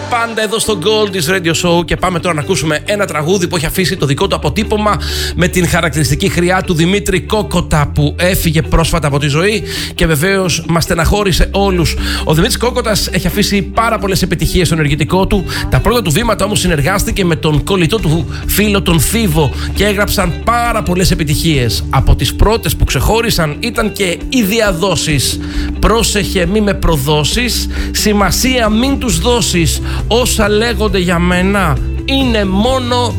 πάντα εδώ στο Gold's Radio Show και πάμε τώρα να ακούσουμε ένα τραγούδι που έχει αφήσει το δικό του αποτύπωμα με την χαρακτηριστική χρειά του Δημήτρη Κόκοτα που έφυγε πρόσφατα από τη ζωή και βεβαίως μας στεναχώρησε όλους. Ο Δημήτρης Κόκοτας έχει αφήσει πάρα πολλές επιτυχίες στο ενεργητικό του. Τα πρώτα του βήματα όμως συνεργάστηκε με τον κολλητό του φίλο τον Θήβο και έγραψαν πάρα πολλές επιτυχίες. Από τις πρώτες που ξεχώρισαν ήταν και οι διαδόσεις. Πρόσεχε μη με προδώσεις, σημασία μην τους δώσεις, όσα λέγονται για μένα είναι μόνο